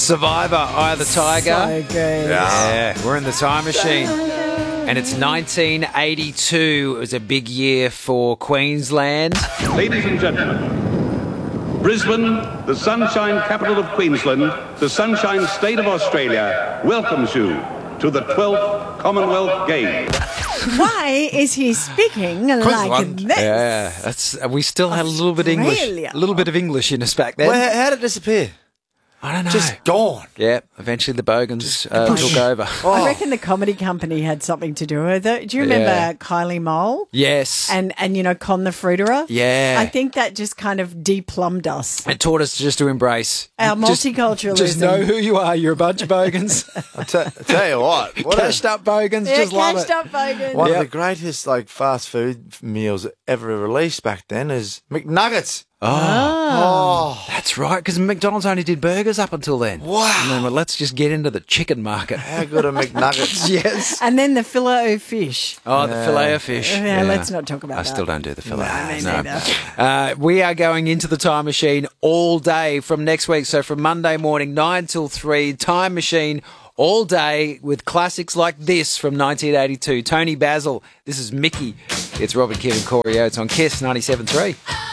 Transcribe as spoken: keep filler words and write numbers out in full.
Survivor, Eye of the Tiger. So good. Yeah, we're in the time machine. And it's nineteen eighty-two. It was a big year for Queensland. Ladies and gentlemen, Brisbane, the sunshine capital of Queensland, the sunshine state of Australia, welcomes you to the twelfth Commonwealth Games. Why is he speaking like Queensland. this? Yeah, that's. We still had a little bit English, Australia. a little bit of English in us back then. Well, how did it disappear? I don't know. Just gone. Yeah, eventually the Bogans uh, took over. I reckon the comedy company had something to do with it. Do you remember Yeah. Kylie Mole? Yes. And, and you know, Con the Fruiterer? Yeah. I think that just kind of deplumbed us. It taught us just to embrace Our just- multiculturalism. Just know who you are. You're a bunch of Bogans. I te- I tell you what, what Cashed a, up Bogans. Yeah, just love cashed it. up Bogan. one Yep. of the greatest like fast food meals ever released back then is McNuggets. Oh, that's right. Because McDonald's only did burgers up until then. Wow. And then, well, let's just get into the chicken market. How good are McNuggets? Yes. And then the filet o fish. Oh, the filet of fish. Yeah, let's not talk about I that. still don't do the filet. No, me neither. Uh, we are going into the time machine all day from next week. So from Monday morning, nine till three, time machine all day with classics like this from nineteen eighty-two. Tony Basil. This is Mickey. It's Robert, Kevin, Corey Oates on Kiss ninety-seven point three.